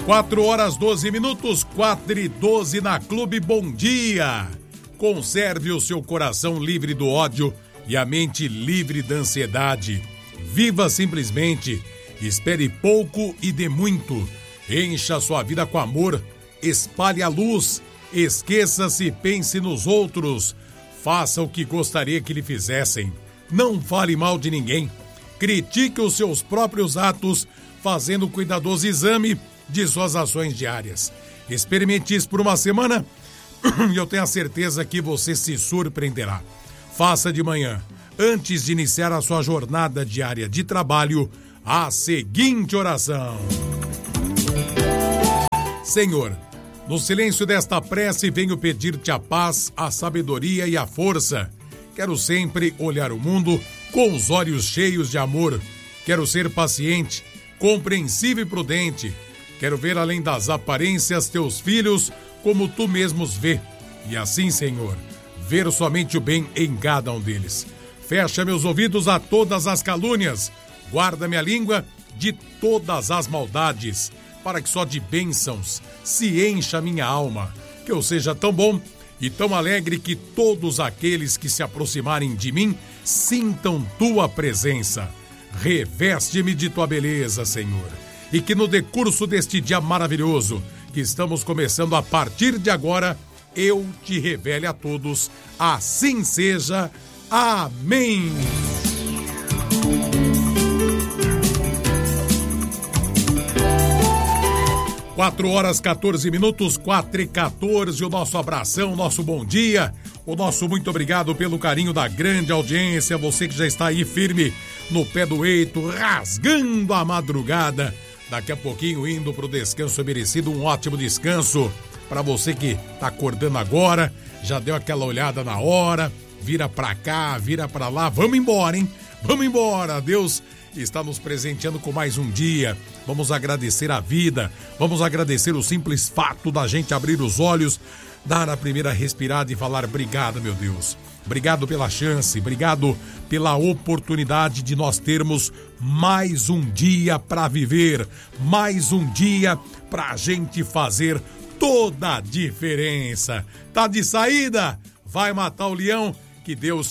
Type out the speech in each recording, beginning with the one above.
4h12, 4h12 na Clube Bom Dia. Conserve o seu coração livre do ódio e a mente livre da ansiedade. Viva simplesmente, espere pouco e dê muito. Encha sua vida com amor, espalhe a luz, esqueça-se e pense nos outros. Faça o que gostaria que lhe fizessem. Não fale mal de ninguém. Critique os seus próprios atos, fazendo cuidadoso exame de suas ações diárias. Experimente isso por uma semana e eu tenho a certeza que você se surpreenderá. Faça de manhã, antes de iniciar a sua jornada diária de trabalho, a seguinte oração: Senhor, no silêncio desta prece venho pedir-te a paz, a sabedoria e a força. Quero sempre olhar o mundo com os olhos cheios de amor. Quero ser paciente, compreensivo e prudente. Quero ver além das aparências teus filhos como tu mesmos vê. E assim, Senhor, ver somente o bem em cada um deles. Fecha meus ouvidos a todas as calúnias. Guarda minha língua de todas as maldades, para que só de bênçãos se encha minha alma. Que eu seja tão bom e tão alegre que todos aqueles que se aproximarem de mim sintam tua presença. Reveste-me de tua beleza, Senhor. E que no decurso deste dia maravilhoso que estamos começando a partir de agora, eu te revele a todos. Assim seja. Amém. Quatro horas, 14 minutos, 4h14, o nosso abração, o nosso bom dia, o nosso muito obrigado pelo carinho da grande audiência, você que já está aí firme no pé do eito, rasgando a madrugada, daqui a pouquinho indo pro descanso merecido, um ótimo descanso para você que tá acordando agora, já deu aquela olhada na hora, vira pra cá, vira pra lá, vamos embora, hein? Vamos embora, Deus está nos presenteando com mais um dia. Vamos agradecer a vida, vamos agradecer o simples fato da gente abrir os olhos, dar a primeira respirada e falar obrigado, meu Deus. Obrigado pela chance, obrigado pela oportunidade de nós termos mais um dia para viver, mais um dia pra gente fazer toda a diferença. Tá de saída? Vai matar o leão? Que Deus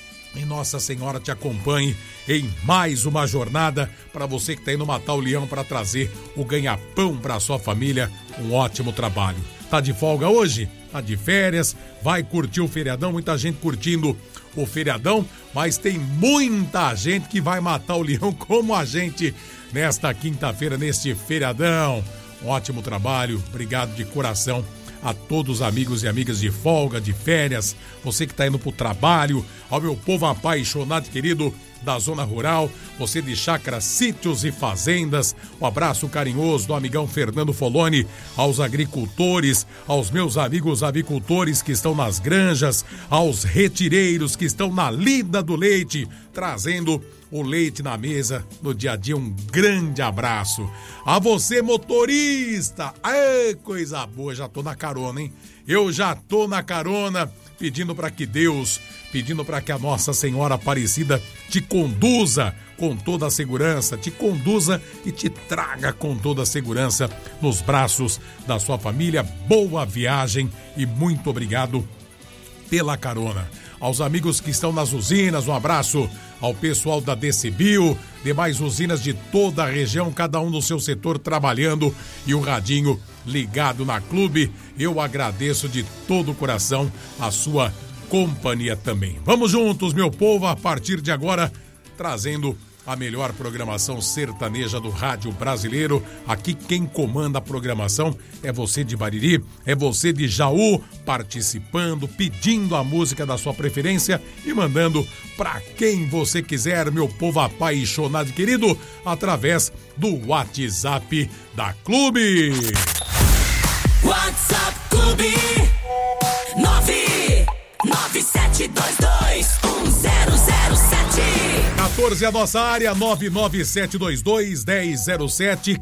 e Nossa Senhora te acompanhe em mais uma jornada para você que está indo matar o leão para trazer o ganha-pão para sua família. Um ótimo trabalho. Tá de folga hoje? Tá de férias? Vai curtir o feriadão? Muita gente curtindo o feriadão, mas tem muita gente que vai matar o leão como a gente nesta quinta-feira, neste feriadão. Um ótimo trabalho. Obrigado de coração a todos os amigos e amigas de folga, de férias, você que está indo para o trabalho, ao meu povo apaixonado, querido, da zona rural, você de chácaras, sítios e fazendas, um abraço carinhoso do amigão Fernando Foloni, aos agricultores, aos meus amigos avicultores que estão nas granjas, aos retireiros que estão na lida do leite, trazendo o leite na mesa no dia a dia. Um grande abraço a você, motorista. Ai, coisa boa, já tô na carona, hein? Eu já tô na carona, pedindo para que Deus, pedindo para que a Nossa Senhora Aparecida te conduza com toda a segurança, te conduza e te traga com toda a segurança nos braços da sua família. Boa viagem e muito obrigado pela carona. Aos amigos que estão nas usinas, um abraço ao pessoal da Decibel, demais usinas de toda a região, cada um no seu setor trabalhando e o radinho ligado na Clube. Eu agradeço de todo o coração a sua companhia também. Vamos juntos, meu povo, a partir de agora, trazendo a melhor programação sertaneja do rádio brasileiro. Aqui quem comanda a programação é você de Bariri, é você de Jaú, participando, pedindo a música da sua preferência e mandando para quem você quiser, meu povo apaixonado e querido, através do WhatsApp da Clube. WhatsApp Clube 997221007 14 a nossa área, 99722-1007,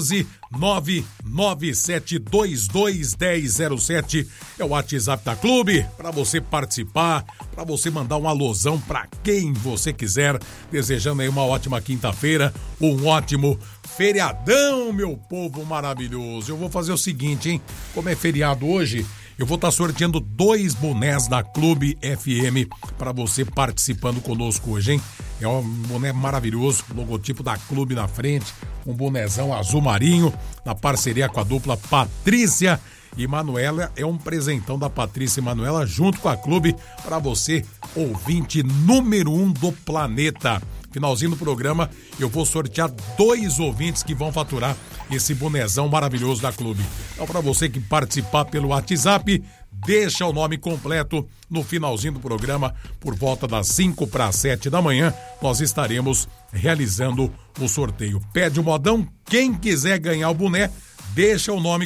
14-99722-1007 é o WhatsApp da Clube, para você participar, para você mandar um alusão para quem você quiser, desejando aí uma ótima quinta-feira, um ótimo feriadão, meu povo maravilhoso. Eu vou fazer o seguinte, hein, como é feriado hoje, eu vou estar sorteando 2 bonés da Clube FM para você participando conosco hoje, hein? É um boné maravilhoso, logotipo da Clube na frente, um bonézão azul marinho, na parceria com a dupla Patrícia e Manuela. É um presentão da Patrícia e Manuela junto com a Clube para você, ouvinte número 1 do planeta. Finalzinho do programa, eu vou sortear 2 ouvintes que vão faturar esse bonézão maravilhoso da Clube. Então, para você que participar pelo WhatsApp, deixa o nome completo no finalzinho do programa, por volta das 5 para 7 da manhã, nós estaremos realizando o sorteio. Pede o modão, quem quiser ganhar o boné, deixa o nome